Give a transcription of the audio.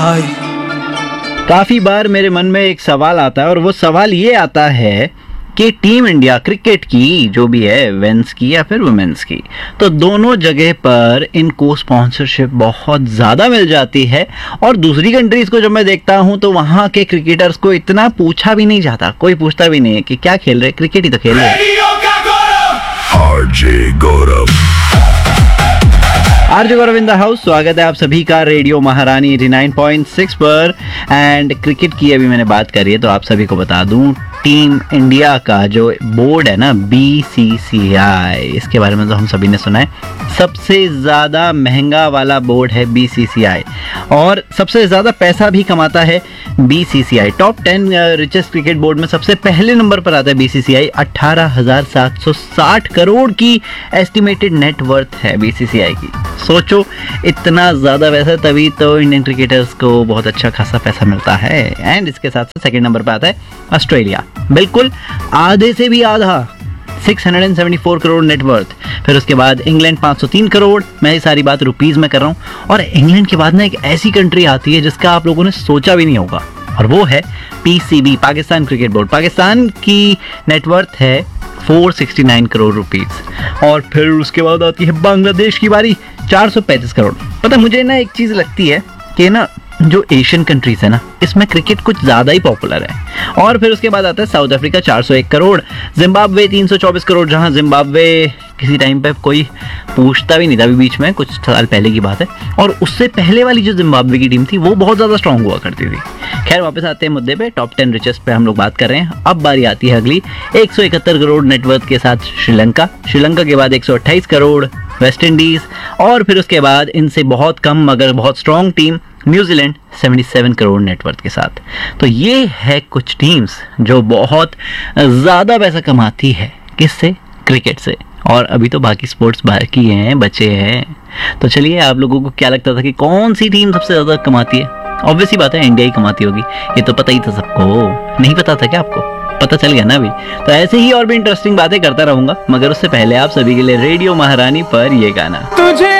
काफी बार मेरे मन में एक सवाल आता है और वो सवाल ये आता है कि टीम इंडिया क्रिकेट की जो भी है, मेंस की या फिर वुमेन्स की, तो दोनों जगह पर इनको स्पॉन्सरशिप बहुत ज़्यादा मिल जाती है और दूसरी कंट्रीज को जब मैं देखता हूँ तो वहाँ के क्रिकेटर्स को इतना पूछा भी नहीं जाता, कोई पूछता भी नहीं है कि क्या खेल रहे, क्रिकेट ही तो खेल रहे हैं। RJ Gaurav in the house, स्वागत है आप सभी का रेडियो महारानी 89.6 पर। एंड क्रिकेट की अभी मैंने बात करी है तो आप सभी को बता दूं, टीम इंडिया का जो बोर्ड है ना, BCCI, इसके बारे में तो हम सभी ने सुना है। सबसे ज़्यादा महंगा वाला बोर्ड है BCCI और सबसे ज़्यादा पैसा भी कमाता है BCCI। Top 10 richest cricket board में सबसे पहले नंबर पर आता है BCCI। 18,760 करोड़ की एस्टिमेटेड नेटवर्थ है BCCI की। सोचो, इतना ज़्यादा पैसा, तभी तो इंडियन क्रिकेटर्स को बहुत अच्छा खासा पैसा मिलता है। एंड इसके साथ साथ सेकंड नंबर पर आता है ऑस्ट्रेलिया, बिल्कुल आधे से भी आधा, 674 करोड़ नेटवर्थ। फिर उसके बाद इंग्लैंड 503 करोड़। मैं ये सारी बात रुपीस में कर रहा हूँ। और इंग्लैंड के बाद ना एक ऐसी कंट्री आती है जिसका आप लोगों ने सोचा भी नहीं होगा, और वो है PCB, Pakistan cricket board. Pakistan की नेटवर्थ है 469 करोड़ रुपीस। और फिर उसके बाद आती है बांग्लादेश की बारी, 435 करोड़। पता मुझे ना एक चीज़ लगती है कि ना, जो एशियन कंट्रीज है ना, इसमें क्रिकेट कुछ ज़्यादा ही पॉपुलर है। और फिर उसके बाद आता है south Africa, 401 crore. Zimbabwe 324 crore, जहां जिम्बाब्वे किसी टाइम पे कोई पूछता भी नहीं था, अभी बीच में कुछ साल पहले की बात है। और उससे पहले वाली जो जिम्बाब्वे की टीम थी वो बहुत ज़्यादा स्ट्रांग हुआ करती थी। खैर, वापस आते हैं मुद्दे पे। टॉप 10 रिचेस्ट पे हम लोग बात कर रहे हैं। अब बारी आती है अगली, 171 करोड़ नेटवर्थ के साथ श्रीलंका। श्रीलंका के बाद 128 करोड़ वेस्ट इंडीज़। और फिर उसके बाद इनसे बहुत कम मगर बहुत strong team New Zealand, 77 crore net worth के साथ। तो ये है कुछ टीम्स जो बहुत ज़्यादा पैसा कमाती है। किससे? क्रिकेट से। और अभी तो बाकी स्पोर्ट्स बाकी हैं, बचे हैं। तो चलिए, आप लोगों को क्या लगता था कि कौन सी टीम सबसे ज़्यादा कमाती है? ऑब्वियसली बात है, इंडिया ही कमाती होगी। ये तो पता ही था सबको, नहीं पता था क्या आपको? पता चल गया ना अभी। तो ऐसे ही और भी इंटरेस्टिंग बातें करता रहूँगा, मगर उससे पहले आप सभी के लिए रेडियो महारानी पर ये गाना। तुझे